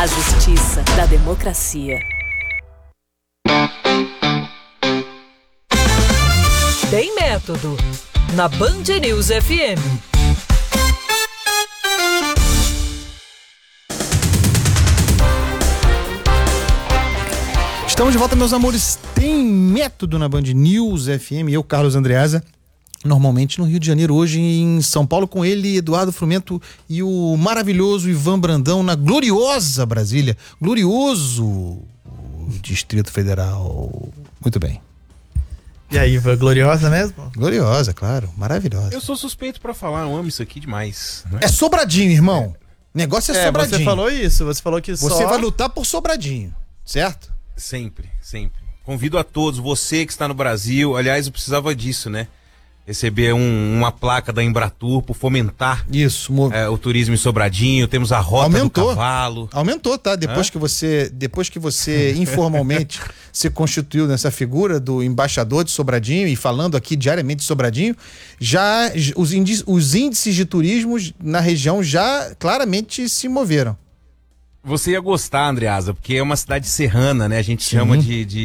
A justiça da democracia. Tem método. Na Band News FM. Estamos de volta, meus amores. Tem método na Band News FM. Eu, Carlos Andreasa, normalmente no Rio de Janeiro, hoje em São Paulo, com ele, Eduardo Frumento e o maravilhoso Ivan Brandão, na gloriosa Brasília. Glorioso Distrito Federal. Muito bem. E aí, Ivan, gloriosa mesmo? Gloriosa, claro. Maravilhosa. Eu sou suspeito pra falar, eu amo isso aqui demais. Né? É Sobradinho, irmão. Negócio é Sobradinho. Você falou isso, você falou que Você vai lutar por Sobradinho, certo? Sempre, sempre. Convido a todos, você que está no Brasil, aliás, eu precisava disso, né? Receber uma placa da Embratur por fomentar isso, o turismo em Sobradinho. Temos a Rota do Cavalo. Aumentou, tá? Depois que você informalmente se constituiu nessa figura do embaixador de Sobradinho e falando aqui diariamente de Sobradinho, já os índices de turismo na região já claramente se moveram. Você ia gostar, Andreasa, porque é uma cidade serrana, né? A gente chama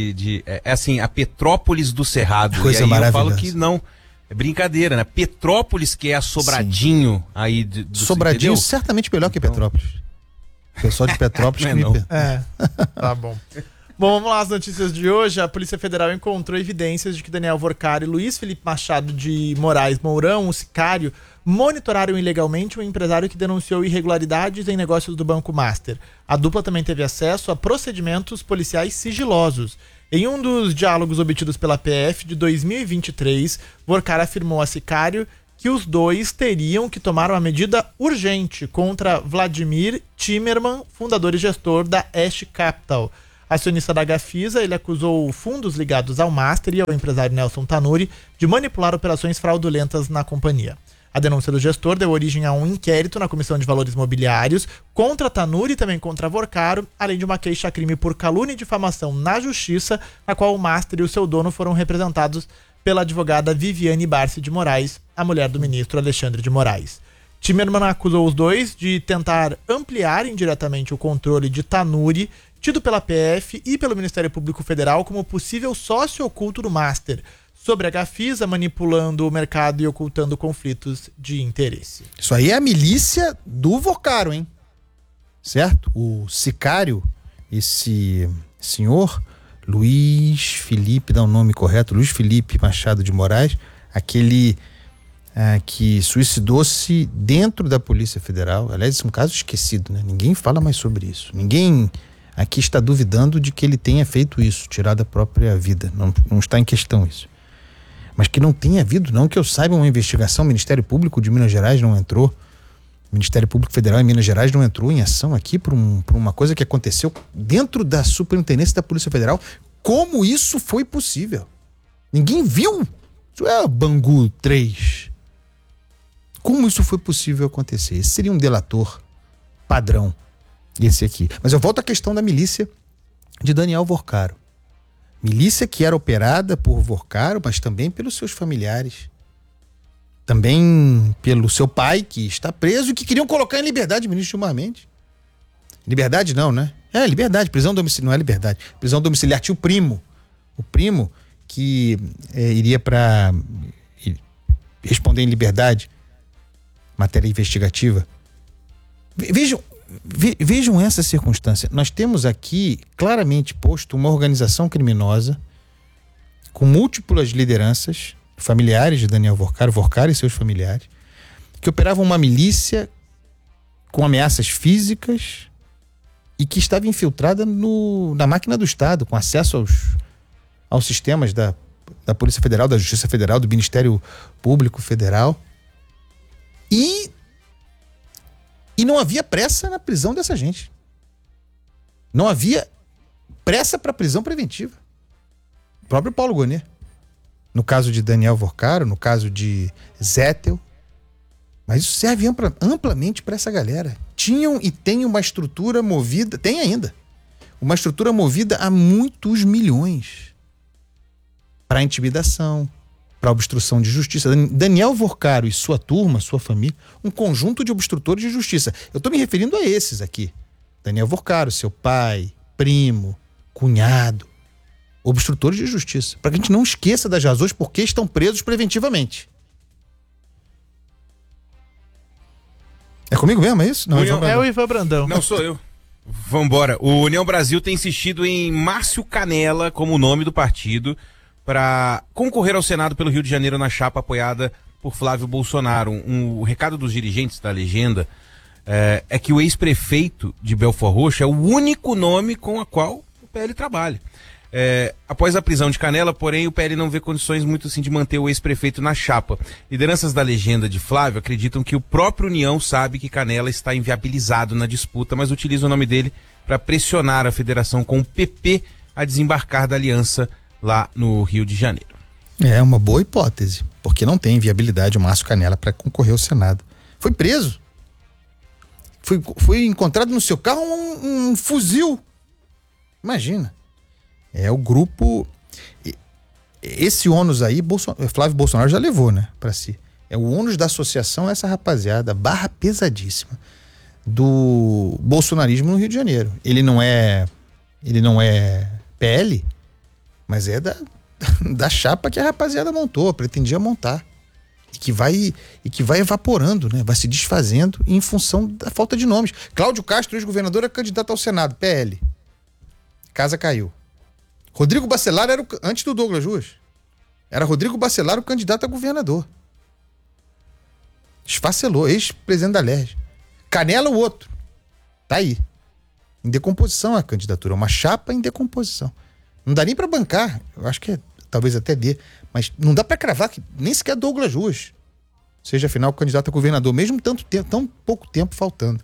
é assim, a Petrópolis do Cerrado. Coisa e aí maravilhosa. Eu falo que não, é brincadeira, né? Petrópolis, que é a Sobradinho. Sim. Aí do Sobradinho, entendeu? Certamente melhor que Petrópolis. O pessoal de Petrópolis não que tá bom. Bom, vamos lá, as notícias de hoje. A Polícia Federal encontrou evidências de que Daniel Vorcari e Luiz Felipe Machado de Moraes Mourão, o sicário, monitoraram ilegalmente um empresário que denunciou irregularidades em negócios do Banco Master. A dupla também teve acesso a procedimentos policiais sigilosos. Em um dos diálogos obtidos pela PF de 2023, Vorcari afirmou a sicário que os dois teriam que tomar uma medida urgente contra Vladimir Timerman, fundador e gestor da Ash Capital. Acionista da Gafisa, ele acusou fundos ligados ao Master e ao empresário Nelson Tanuri de manipular operações fraudulentas na companhia. A denúncia do gestor deu origem a um inquérito na Comissão de Valores Mobiliários contra Tanuri e também contra Vorcaro, além de uma queixa-crime por calúnia e difamação na Justiça, na qual o Master e o seu dono foram representados pela advogada Viviane Barsi de Moraes, a mulher do ministro Alexandre de Moraes. Timerman acusou os dois de tentar ampliar indiretamente o controle de Tanuri, tido pela PF e pelo Ministério Público Federal como possível sócio oculto do Master, sobre a Gafisa, manipulando o mercado e ocultando conflitos de interesse. Isso aí é a milícia do Vorcaro, hein? Certo? O sicário, esse senhor Luiz Felipe, dá o nome correto, Luiz Felipe Machado de Moraes, aquele que suicidou-se dentro da Polícia Federal. Aliás, esse é um caso esquecido, né? Ninguém fala mais sobre isso. Ninguém aqui está duvidando de que ele tenha feito isso, tirado a própria vida. Não está em questão isso. Mas que não tenha havido, não que eu saiba, uma investigação. O Ministério Público de Minas Gerais não entrou. O Ministério Público Federal em Minas Gerais não entrou em ação aqui por uma coisa que aconteceu dentro da Superintendência da Polícia Federal. Como isso foi possível? Ninguém viu. Isso é Bangu 3. Como isso foi possível acontecer? Esse seria um delator padrão, esse aqui. Mas eu volto à questão da milícia de Daniel Vorcaro. Milícia que era operada por Vorcaro, mas também pelos seus familiares. Também pelo seu pai, que está preso e que queriam colocar em liberdade o ministro Gilmar Mendes. Liberdade não, né? É, liberdade. Prisão domiciliar, não é liberdade. Prisão domiciliar. Tinha o primo que iria para responder em liberdade. Matéria investigativa. Vejam essa circunstância. Nós temos aqui claramente posto uma organização criminosa com múltiplas lideranças, familiares de Daniel Vorcaro e seus familiares, que operavam uma milícia com ameaças físicas e que estava infiltrada na máquina do Estado, com acesso aos sistemas da Polícia Federal, da Justiça Federal, do Ministério Público Federal. E não havia pressa na prisão dessa gente. Não havia pressa para prisão preventiva. O próprio Paulo Gonet. No caso de Daniel Vorcaro, no caso de Zettel. Mas isso serve amplamente para essa galera. Tinham e têm uma estrutura movida, tem ainda, uma estrutura movida a muitos milhões para intimidação, para obstrução de justiça. Daniel Vorcaro e sua turma, sua família, um conjunto de obstrutores de justiça. Eu estou me referindo a esses aqui. Daniel Vorcaro, seu pai, primo, cunhado, obstrutores de justiça. Para que a gente não esqueça das razões por que estão presos preventivamente. É comigo mesmo, é isso? Não, é o Ivan Brandão. Não, sou eu. Vambora. O União Brasil tem insistido em Márcio Canela como nome do partido para concorrer ao Senado pelo Rio de Janeiro na chapa apoiada por Flávio Bolsonaro. O recado dos dirigentes da legenda é que o ex-prefeito de Belford Roxo é o único nome com a qual o PL trabalha. Após a prisão de Canela, porém, o PL não vê condições muito assim de manter o ex-prefeito na chapa. Lideranças da legenda de Flávio acreditam que o próprio União sabe que Canela está inviabilizado na disputa, mas utiliza o nome dele para pressionar a federação com o PP a desembarcar da aliança lá no Rio de Janeiro. É uma boa hipótese, porque não tem viabilidade o Márcio Canela para concorrer ao Senado. Foi preso. Foi encontrado no seu carro um fuzil. Imagina. É o grupo. Esse ônus aí, Flávio Bolsonaro já levou, né, pra si. É o ônus da associação a essa rapaziada, barra pesadíssima do bolsonarismo no Rio de Janeiro. Ele não é PL, mas é da chapa que a rapaziada montou, pretendia montar. E que vai evaporando, né? Vai se desfazendo em função da falta de nomes. Cláudio Castro, ex-governador, é candidato ao Senado, PL. Casa caiu. Rodrigo Bacelar era antes do Douglas Ruas. Era Rodrigo Bacelar o candidato a governador. Esfacelou, ex-presidente da LERJ. Canela o outro. Tá aí. Em decomposição a candidatura. Uma chapa em decomposição. Não dá nem pra bancar. Eu acho que talvez até dê. Mas não dá pra cravar que nem sequer Douglas Ruas seja afinal candidato a governador. Mesmo tão pouco tempo faltando.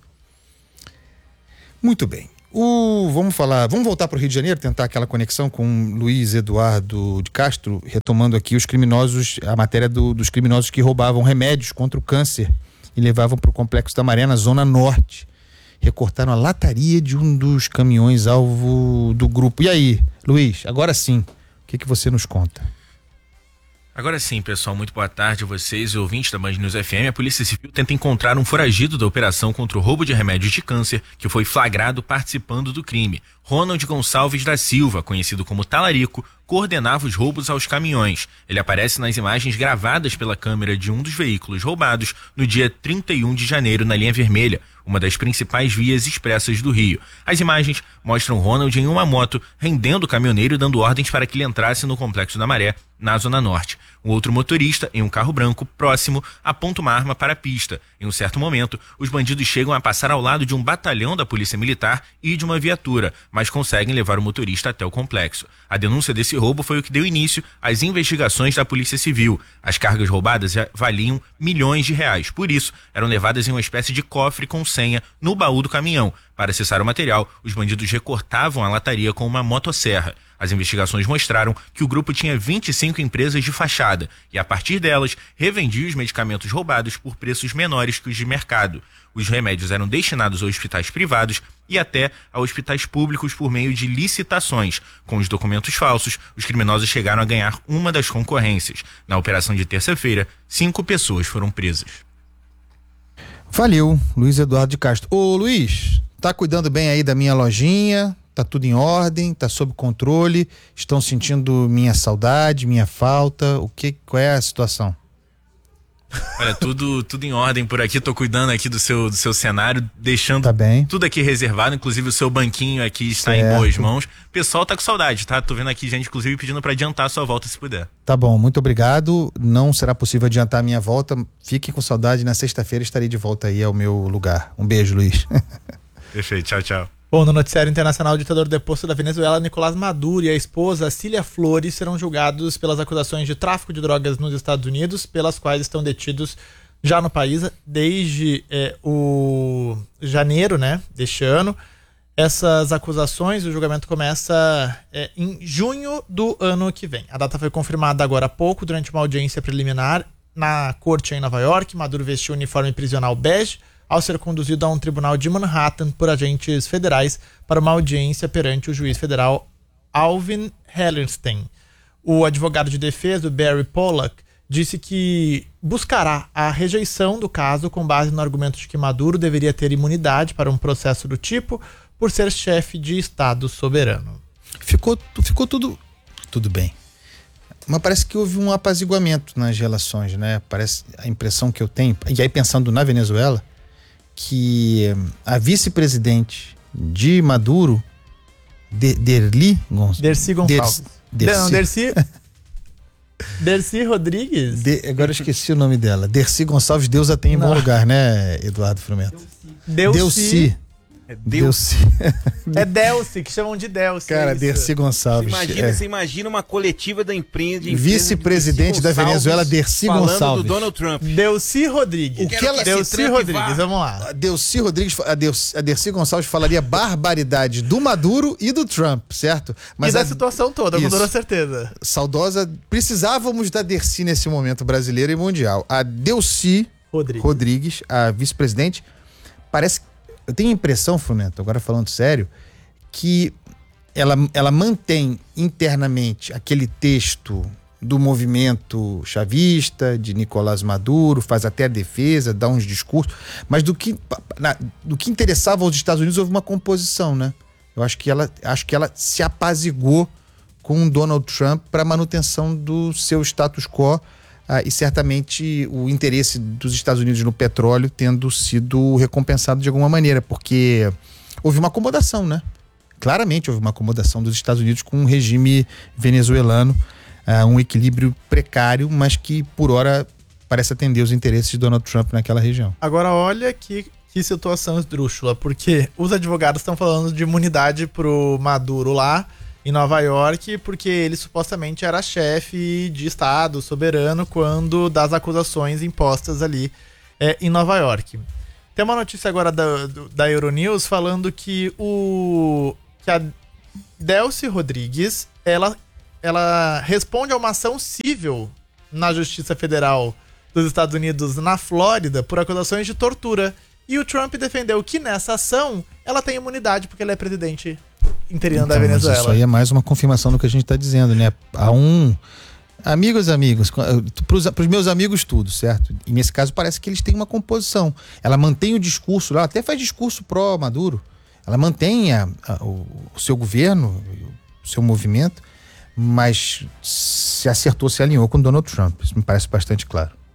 Muito bem. Vamos voltar para o Rio de Janeiro, tentar aquela conexão com Luiz Eduardo de Castro, retomando aqui os criminosos, a matéria dos criminosos que roubavam remédios contra o câncer e levavam para o Complexo da Maré, na Zona Norte. Recortaram a lataria de um dos caminhões alvo do grupo. E aí, Luiz, agora sim, o que você nos conta? Agora sim, pessoal, muito boa tarde a vocês, ouvintes da Band News FM. A Polícia Civil tenta encontrar um foragido da operação contra o roubo de remédios de câncer que foi flagrado participando do crime. Ronald Gonçalves da Silva, conhecido como Talarico, coordenava os roubos aos caminhões. Ele aparece nas imagens gravadas pela câmera de um dos veículos roubados no dia 31 de janeiro na linha vermelha, uma das principais vias expressas do Rio. As imagens mostram Ronald em uma moto rendendo o caminhoneiro e dando ordens para que ele entrasse no Complexo da Maré, na Zona Norte. Um outro motorista, em um carro branco próximo, aponta uma arma para a pista. Em um certo momento, os bandidos chegam a passar ao lado de um batalhão da Polícia Militar e de uma viatura, mas conseguem levar o motorista até o complexo. A denúncia desse roubo foi o que deu início às investigações da Polícia Civil. As cargas roubadas valiam milhões de reais. Por isso, eram levadas em uma espécie de cofre com senha no baú do caminhão. Para acessar o material, os bandidos recortavam a lataria com uma motosserra. As investigações mostraram que o grupo tinha 25 empresas de fachada e, a partir delas, revendia os medicamentos roubados por preços menores que os de mercado. Os remédios eram destinados a hospitais privados e até a hospitais públicos por meio de licitações. Com os documentos falsos, os criminosos chegaram a ganhar uma das concorrências. Na operação de terça-feira, 5 pessoas foram presas. Valeu, Luiz Eduardo de Castro. Ô Luiz, tá cuidando bem aí da minha lojinha? Tá tudo em ordem, tá sob controle, estão sentindo minha saudade, minha falta, qual é a situação? Olha, tudo em ordem por aqui, tô cuidando aqui do seu cenário, deixando tá bem. Tudo aqui reservado, inclusive o seu banquinho aqui está certo. Em boas mãos. O pessoal tá com saudade, tá? Tô vendo aqui gente, inclusive, pedindo para adiantar a sua volta se puder. Tá bom, muito obrigado, não será possível adiantar a minha volta, fiquem com saudade, na sexta-feira estarei de volta aí ao meu lugar. Um beijo, Luiz. Perfeito, tchau, tchau. Bom, no noticiário internacional, o ditador deposto da Venezuela, Nicolás Maduro, e a esposa, Cília Flores, serão julgados pelas acusações de tráfico de drogas nos Estados Unidos, pelas quais estão detidos já no país desde o janeiro, né, deste ano. Essas acusações, o julgamento começa em junho do ano que vem. A data foi confirmada agora há pouco, durante uma audiência preliminar na corte em Nova York. Maduro vestiu o uniforme prisional bege, ao ser conduzido a um tribunal de Manhattan por agentes federais para uma audiência perante o juiz federal Alvin Hellerstein. O advogado de defesa, Barry Pollack, disse que buscará a rejeição do caso com base no argumento de que Maduro deveria ter imunidade para um processo do tipo, por ser chefe de Estado soberano. Ficou tudo bem. Mas parece que houve um apaziguamento nas relações, né? Parece a impressão que eu tenho, e aí pensando na Venezuela, que a vice-presidente de Maduro, Dercy Gonçalves. Dercy Rodrigues? Agora eu esqueci o nome dela. Dercy Gonçalves, Deus a tem em bom lugar, né, Eduardo Frumento? Delcy. É Delcy, que chamam de Delcy. Cara, Dercy Gonçalves. Você imagina uma coletiva da imprensa. Vice-presidente da Venezuela, Dercy Gonçalves. Falando do Donald Trump. Delcy Rodrigues. Delcy Rodrigues, vamos lá. A Dercy Gonçalves falaria barbaridade do Maduro e do Trump, certo? Mas da situação toda, com toda certeza. Saudosa, precisávamos da Dercy nesse momento brasileiro e mundial. A Delcy Rodrigues, a vice-presidente, parece que eu tenho a impressão, Frumento, agora falando sério, que ela mantém internamente aquele texto do movimento chavista, de Nicolás Maduro, faz até a defesa, dá uns discursos, mas do que interessava aos Estados Unidos houve uma composição, né? Eu acho que ela se apaziguou com Donald Trump para a manutenção do seu status quo. E certamente o interesse dos Estados Unidos no petróleo tendo sido recompensado de alguma maneira, porque houve uma acomodação, né? Claramente houve uma acomodação dos Estados Unidos com o regime venezuelano, um equilíbrio precário, mas que por hora parece atender os interesses de Donald Trump naquela região. Agora olha que situação esdrúxula, porque os advogados estão falando de imunidade pro Maduro lá em Nova York, porque ele supostamente era chefe de Estado soberano quando das acusações impostas ali em Nova York. Tem uma notícia agora da Euronews falando que a Delcy Rodrigues ela responde a uma ação civil na Justiça Federal dos Estados Unidos na Flórida por acusações de tortura. E o Trump defendeu que nessa ação ela tem imunidade porque ele é presidente interino da Venezuela. Isso aí é mais uma confirmação do que a gente está dizendo, né? Amigos, para os meus amigos tudo, certo? E nesse caso parece que eles têm uma composição. Ela mantém o discurso, ela até faz discurso pró-Maduro, ela mantém o seu governo, o seu movimento, mas se acertou, se alinhou com Donald Trump. Isso me parece bastante claro.